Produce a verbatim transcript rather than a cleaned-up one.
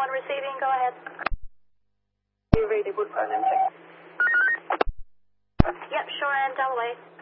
one receiving, go ahead. You ready to put phone in check? Yep, sure, and Delaware.